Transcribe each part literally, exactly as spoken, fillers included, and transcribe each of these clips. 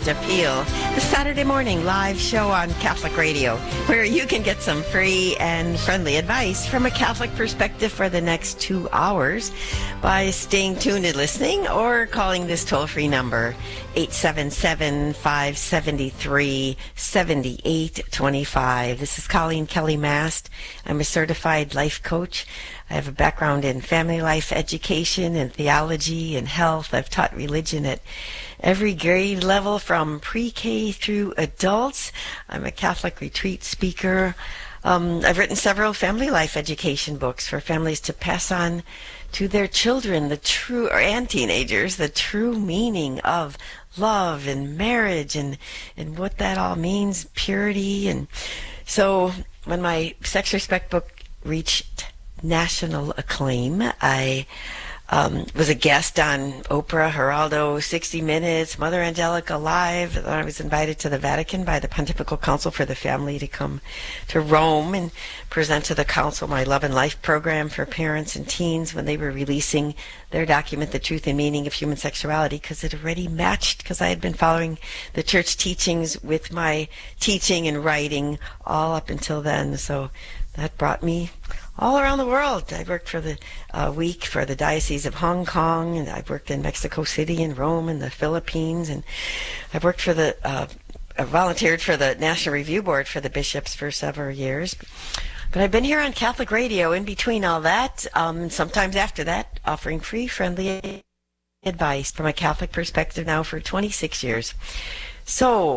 Baptist Appeal, the Saturday morning live show on Catholic Radio, where you can get some free and friendly advice from a Catholic perspective for the next two hours by staying tuned and listening or calling this toll-free number, eight seven seven, five seven three, seven eight two five. This is Colleen Kelly Mast. I'm a certified life coach. I have a background in family life education and theology and health. I've taught religion at every grade level from pre-K through adults. I'm a Catholic retreat speaker. Um, I've written several family life education books for families to pass on to their children, the true, or and teenagers, the true meaning of love and marriage and, and what that all means, purity. And so when my Sex Respect book reached national acclaim, I um, was a guest on Oprah, Geraldo, sixty minutes, Mother Angelica Live. I was invited to the Vatican by the Pontifical Council for the Family to come to Rome and present to the Council my Love and Life program for parents and teens when they were releasing their document, The Truth and Meaning of Human Sexuality, because it already matched, because I had been following the church teachings with my teaching and writing all up until then. So that brought me all around the world. I worked for the uh, week for the Diocese of Hong Kong, and I've worked in Mexico City and Rome and the Philippines, and I've worked for the, uh, I volunteered for the National Review Board for the bishops for several years. But I've been here on Catholic Radio in between all that, um, sometimes after that, offering free, friendly advice from a Catholic perspective now for twenty-six years. So,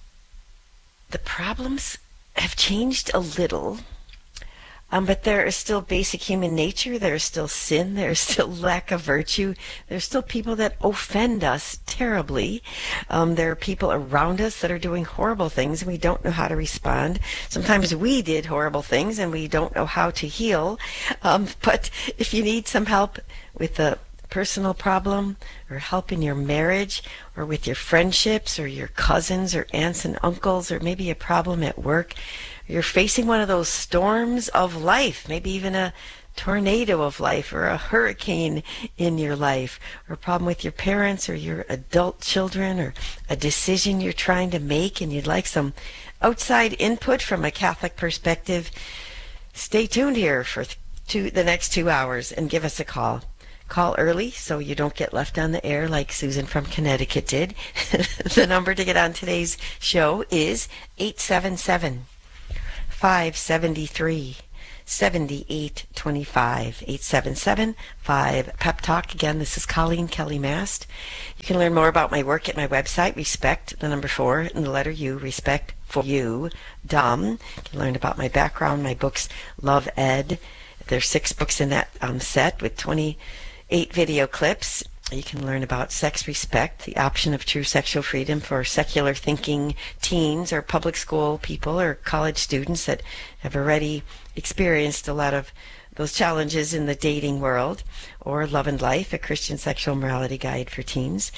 the problems have changed a little. Um, but there is still basic human nature. There is still sin. There is still lack of virtue. There's still people that offend us terribly. Um, there are people around us that are doing horrible things, and we don't know how to respond. Sometimes we did horrible things, and we don't know how to heal. Um, but if you need some help with a personal problem, or help in your marriage, or with your friendships, or your cousins, or aunts and uncles, or maybe a problem at work, you're facing one of those storms of life, maybe even a tornado of life or a hurricane in your life, or a problem with your parents or your adult children, or a decision you're trying to make and you'd like some outside input from a Catholic perspective, stay tuned here for two, the next two hours and give us a call. Call early so you don't get left on the air like Susan from Connecticut did. The number to get on today's show is eight seven seven, five seven three, seven eight two five, eight seven seven, five Pep Talk. Again, this is Colleen Kelly Mast. You can learn more about my work at my website, Respect, the number four, and the letter U, Respect for You, Dom. You can learn about my background, my books, Love Ed. There's six books in that um, set with twenty-eight video clips. You can learn about Sex Respect, the option of true sexual freedom for secular thinking teens or public school people or college students that have already experienced a lot of those challenges in the dating world, or Love and Life, a Christian sexual morality guide for teens.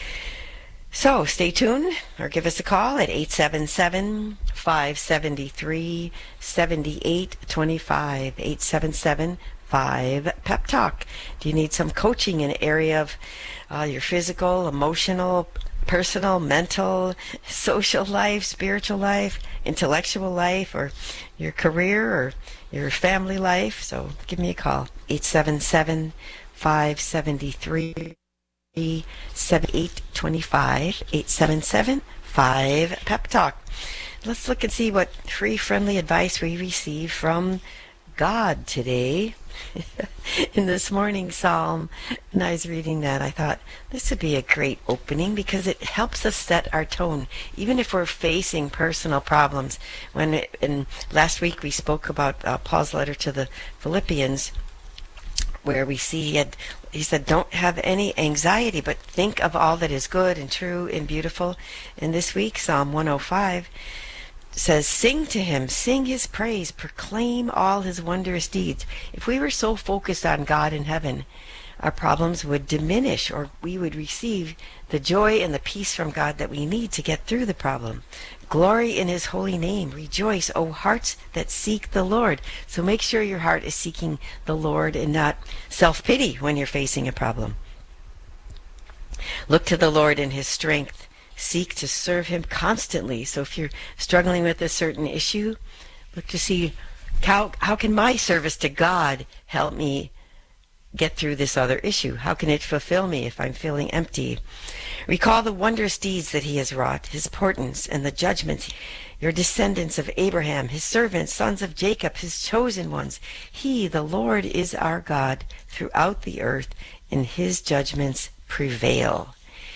So stay tuned or give us a call at eight seven seven, five seven three, seven eight two five, eight seven seven, five Pep Talk. Do you need some coaching in the area of uh, your physical, emotional, personal, mental, social life, spiritual life, intellectual life, or your career or your family life? So give me a call, eight seven seven, five seven three, seven eight two five, eight seven seven, five Pep Talk. Let's look and see what free, friendly advice we receive from God today. In this morning's psalm, and I was reading that, I thought this would be a great opening because it helps us set our tone, even if we're facing personal problems. When it, in last week we spoke about uh, Paul's letter to the Philippians, where we see he, had, he said, don't have any anxiety, but think of all that is good and true and beautiful. And this week, Psalm one oh five says, sing to him, sing his praise, proclaim all his wondrous deeds. If we were so focused on God in heaven, our problems would diminish, or we would receive the joy and the peace from God that we need to get through the problem. Glory in his holy name. Rejoice, O hearts that seek the Lord. So make sure your heart is seeking the Lord and not self-pity when you're facing a problem. Look to the Lord in his strength. seek to serve him constantly. So if you're struggling with a certain issue, look to see how, how can my service to God help me get through this other issue? How can it fulfill me if I'm feeling empty? Recall the wondrous deeds that he has wrought, his portents and the judgments. Your descendants of Abraham, his servants, sons of Jacob, his chosen ones. He, the Lord, is our God throughout the earth, and his judgments prevail.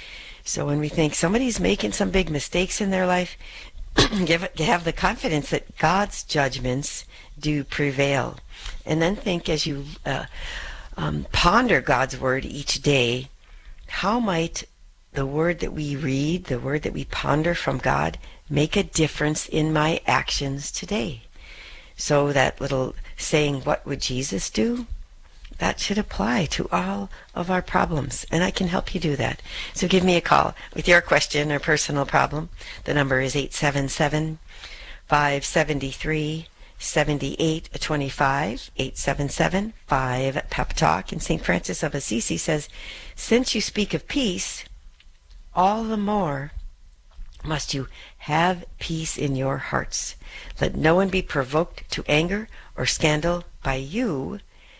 So when we think somebody's making some big mistakes in their life, give, have the confidence that God's judgments do prevail. And then think as you uh, um, ponder God's word each day, how might the word that we read, the word that we ponder from God, make a difference in my actions today? So that little saying, what would Jesus do? That should apply to all of our problems, and I can help you do that. So give me a call with your question or personal problem. The number is eight seven seven, five seven three, seven eight two five, eight seven seven, five, P E P Talk. And Saint Francis of Assisi says, since you speak of peace, all the more must you have peace in your hearts. Let no one be provoked to anger or scandal by you,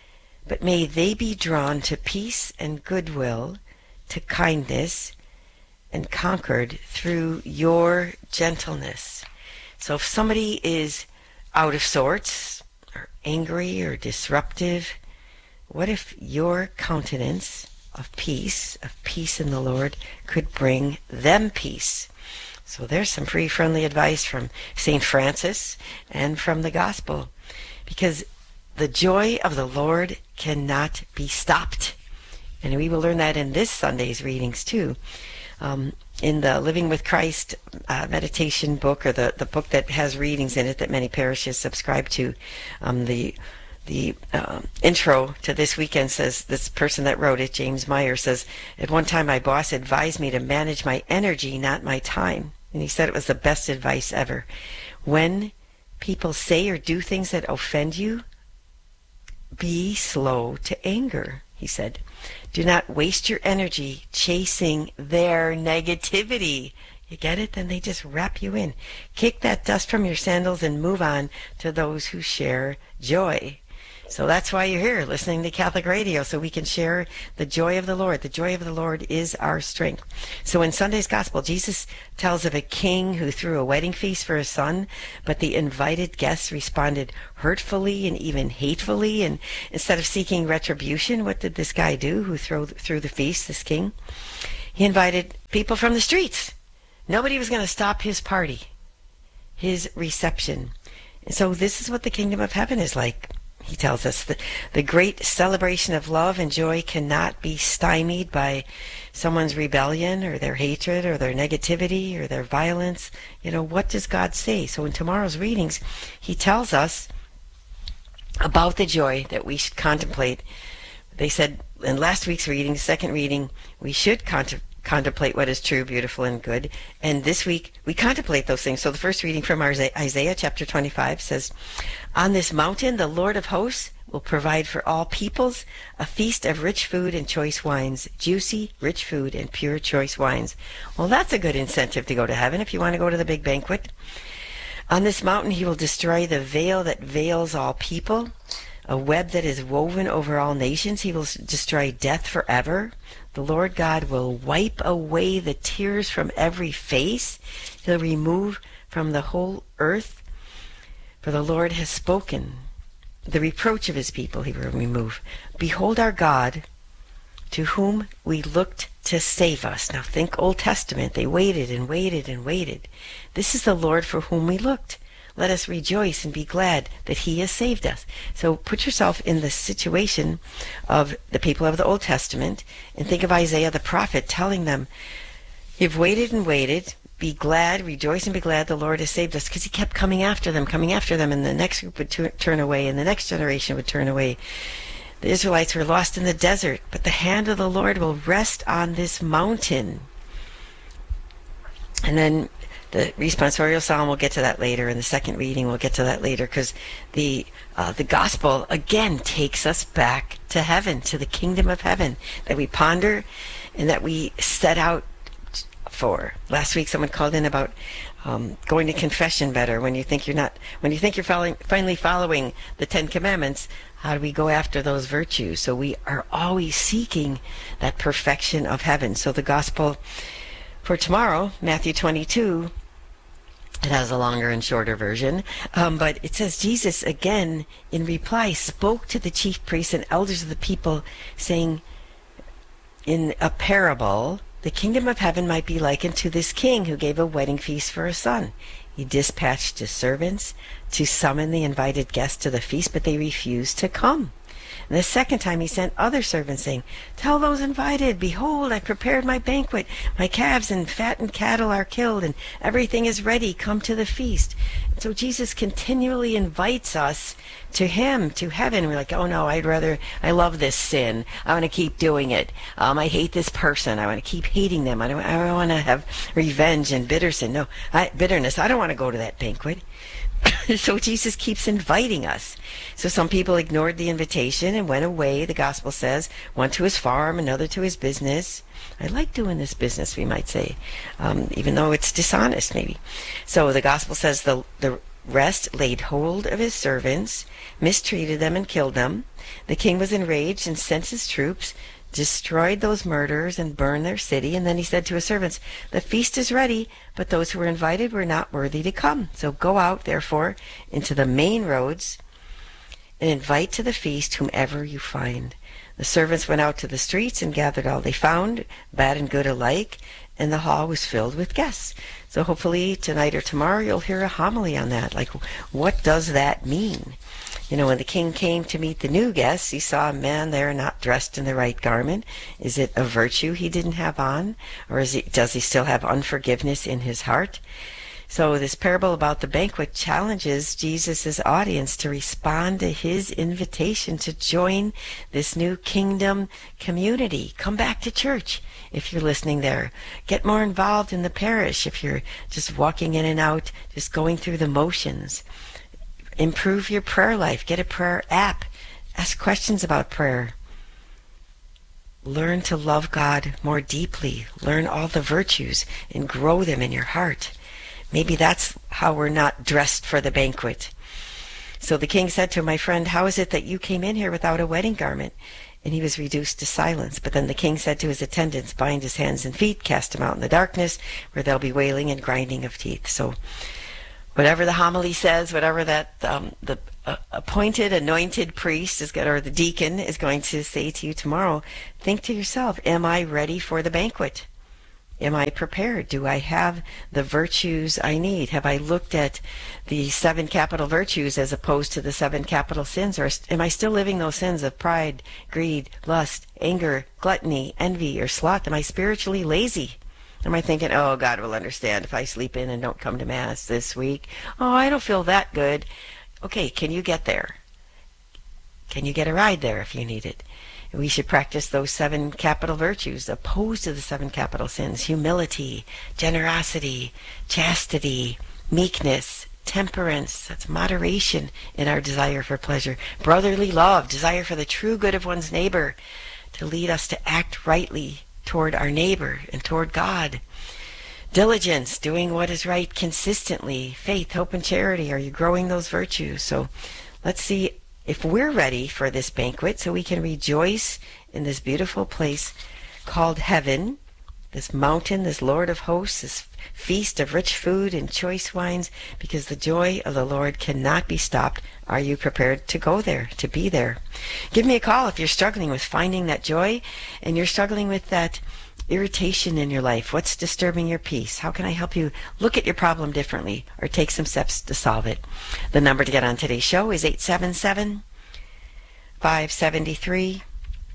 but may they be drawn to peace and goodwill, to kindness, and conquered through your gentleness. So if somebody is out of sorts, or angry, or disruptive, what if your countenance of peace, of peace in the Lord, could bring them peace? So there's some free, friendly advice from Saint Francis and from the Gospel, because the joy of the Lord cannot be stopped. And we will learn that in this Sunday's readings too. Um, in the Living with Christ uh, meditation book, or the, the book that has readings in it that many parishes subscribe to, um, the the uh, intro to this weekend says, this person that wrote it, James Meyer, says, at one time my boss advised me to manage my energy, not my time. And he said it was the best advice ever. When people say or do things that offend you, be slow to anger, he said. Do not waste your energy chasing their negativity. You get it? Then they just wrap you in. Kick that dust from your sandals and move on to those who share joy. So that's why you're here, listening to Catholic Radio, so we can share the joy of the Lord. The joy of the Lord is our strength. So in Sunday's Gospel, Jesus tells of a king who threw a wedding feast for his son, but the invited guests responded hurtfully and even hatefully. And instead of seeking retribution, what did this guy do who threw, threw the feast, this king? He invited people from the streets. Nobody was going to stop his party, his reception. And so this is what the kingdom of heaven is like. He tells us that the great celebration of love and joy cannot be stymied by someone's rebellion or their hatred or their negativity or their violence. You know, what does God say? So in tomorrow's readings, he tells us about the joy that we should contemplate. They said in last week's reading, second reading, we should contemplate contemplate what is true, beautiful, and good. And this week, we contemplate those things. So the first reading from Isaiah chapter twenty-five says, on this mountain, the Lord of hosts will provide for all peoples a feast of rich food and choice wines, juicy, rich food, and pure choice wines. Well, that's a good incentive to go to heaven if you want to go to the big banquet. On this mountain, he will destroy the veil that veils all people, a web that is woven over all nations. He will destroy death forever. The Lord God will wipe away the tears from every face. He'll remove from the whole earth, for the Lord has spoken. The reproach of his people he will remove. Behold our God, to whom we looked to save us. Now think Old Testament. They waited and waited and waited. This is the Lord for whom we looked. Let us rejoice and be glad that he has saved us. So put yourself in the situation of the people of the Old Testament and think of Isaiah the prophet telling them, you've waited and waited, be glad, rejoice and be glad the Lord has saved us, because he kept coming after them, coming after them, and the next group would tu- turn away, and the next generation would turn away. The Israelites were lost in the desert, but the hand of the Lord will rest on this mountain. And then the responsorial psalm, we'll get to that later. In the second reading, we'll get to that later, because the uh, the gospel, again, takes us back to heaven, to the kingdom of heaven, that we ponder and that we set out for? Last week someone called in about um, going to confession better when you think you're not, when you think you're following, finally following the Ten Commandments. How do we go after those virtues? So we are always seeking that perfection of heaven. So the gospel for tomorrow, Matthew twenty-two, it has a longer and shorter version, um, but it says Jesus again in reply spoke to the chief priests and elders of the people, saying in a parable, the kingdom of heaven might be likened to this king who gave a wedding feast for a son. He dispatched his servants to summon the invited guests to the feast, but they refused to come. And the second time he sent other servants, saying, tell those invited, behold, I prepared my banquet. My calves and fattened cattle are killed, and everything is ready. Come to the feast. And so Jesus continually invites us to him, to heaven. We're like, oh no, I'd rather, I love this sin. I want to keep doing it. Um, I hate this person. I want to keep hating them. I don't, I don't want to have revenge and bitter sin. No, I, bitterness. I don't want to go to that banquet. So Jesus keeps inviting us. So some people ignored the invitation and went away, the gospel says, one to his farm, another to his business. I like doing this business, we might say, um, even though it's dishonest maybe. So the gospel says the, the rest laid hold of his servants, mistreated them and killed them. The king was enraged and sent his troops, destroyed those murderers and burned their city. And then he said to his servants, the feast is ready, but those who were invited were not worthy to come. So go out, therefore, into the main roads and invite to the feast whomever you find. The servants went out to the streets and gathered all they found, bad and good alike, and the hall was filled with guests. So hopefully tonight or tomorrow you'll hear a homily on that. Like, what does that mean? You know, when the king came to meet the new guests, he saw a man there not dressed in the right garment. Is it a virtue he didn't have on? Or is he, does he still have unforgiveness in his heart? So this parable about the banquet challenges Jesus' audience to respond to his invitation to join this new kingdom community. Come back to church if you're listening there. Get more involved in the parish if you're just walking in and out, just going through the motions. Improve your prayer life. Get a prayer app. Ask questions about prayer. Learn to love God more deeply. Learn all the virtues and grow them in your heart. Maybe that's how we're not dressed for the banquet. So the king said to him, my friend, how is it that you came in here without a wedding garment? And he was reduced to silence. But then the king said to his attendants, bind his hands and feet, cast him out in the darkness, where there'll be wailing and grinding of teeth. So whatever the homily says, whatever that um, the uh, appointed, anointed priest is going, or the deacon is going to say to you tomorrow, think to yourself, am I ready for the banquet? Am I prepared? Do I have the virtues I need? Have I looked at the seven capital virtues as opposed to the seven capital sins? Or am I still living those sins of pride, greed, lust, anger, gluttony, envy, or sloth? Am I spiritually lazy? Am I thinking, oh, God will understand if I sleep in and don't come to Mass this week? Oh, I don't feel that good. Okay, can you get there? Can you get a ride there if you need it? We should practice those seven capital virtues opposed to the seven capital sins: humility, generosity, chastity, meekness, temperance. That's moderation in our desire for pleasure. Brotherly love, desire for the true good of one's neighbor, to lead us to act rightly toward our neighbor and toward God. Diligence, doing what is right consistently. Faith, hope, and charity. Are you growing those virtues? So let's see if we're ready for this banquet so we can rejoice in this beautiful place called heaven, this mountain, this Lord of hosts, this feast of rich food and choice wines, because the joy of the Lord cannot be stopped. Are you prepared to go there, to be there? Give me a call if you're struggling with finding that joy and you're struggling with that irritation in your life. What's disturbing your peace? How can I help you look at your problem differently or take some steps to solve it? The number to get on today's show is eight seven seven, five seven three,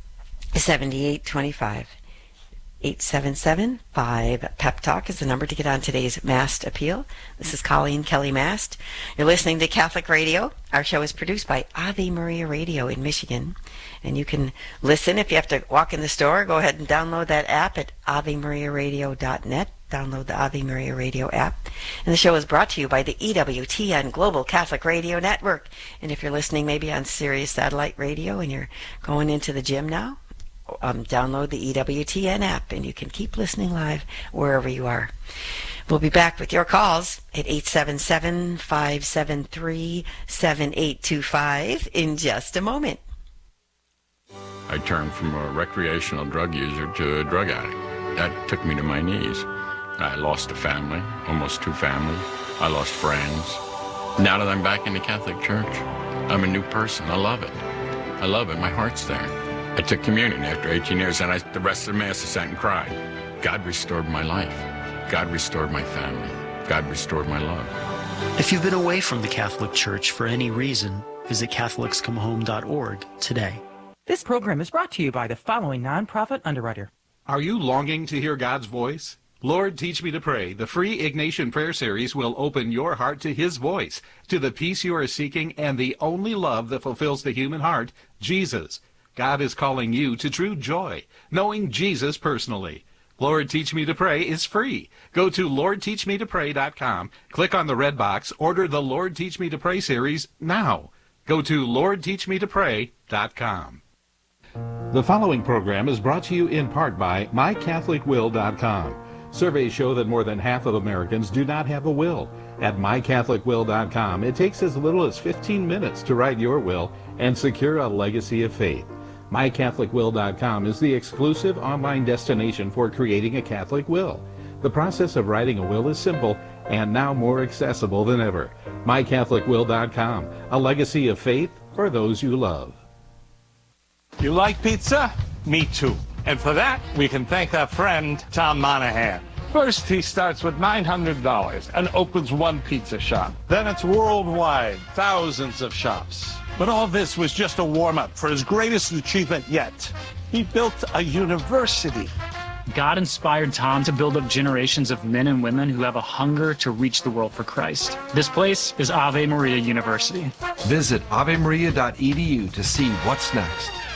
seven eight two five. eight seven seven, five, P E P Talk is the number to get on today's Mast Appeal. This is Colleen Kelly Mast. You're listening to Catholic Radio. Our show is produced by Ave Maria Radio in Michigan. And you can listen if you have to walk in the store. Go ahead and download that app at ave maria radio dot net. Download the Ave Maria Radio app. And the show is brought to you by the E W T N Global Catholic Radio Network. And if you're listening maybe on Sirius Satellite Radio and you're going into the gym now, um, download the E W T N app, and you can keep listening live wherever you are. We'll be back with your calls at eight seven seven, five seven three, seven eight two five in just a moment. I turned from a recreational drug user to a drug addict. That took me to my knees. I lost a family, almost two families. I lost friends. Now that I'm back in the Catholic Church, I'm a new person. I love it. I love it. My heart's there. I took communion after eighteen years, and I, the rest of the Mass I sat and cried. God restored my life. God restored my family. God restored my love. If you've been away from the Catholic Church for any reason, visit Catholics Come Home dot org today. This program is brought to you by the following nonprofit underwriter. Are you longing to hear God's voice? Lord, Teach Me to Pray, the free Ignatian Prayer Series will open your heart to His voice, to the peace you are seeking and the only love that fulfills the human heart, Jesus. God is calling you to true joy, knowing Jesus personally. Lord, Teach Me to Pray is free. Go to Lord Teach Me to Pray dot com, click on the red box, order the Lord Teach Me to Pray series now. Go to Lord Teach Me to Pray dot com. The following program is brought to you in part by My Catholic Will dot com. Surveys show that more than half of Americans do not have a will. At My Catholic Will dot com, it takes as little as fifteen minutes to write your will and secure a legacy of faith. My Catholic Will dot com is the exclusive online destination for creating a Catholic will. The process of writing a will is simple and now more accessible than ever. My Catholic Will dot com, a legacy of faith for those you love. You like pizza? Me too. And for that, we can thank our friend, Tom Monahan. First, he starts with nine hundred dollars and opens one pizza shop. Then it's worldwide, thousands of shops. But all this was just a warm-up for his greatest achievement yet. He built a university. God inspired Tom to build up generations of men and women who have a hunger to reach the world for Christ. This place is Ave Maria University. Visit Ave Maria dot E D U to see what's next.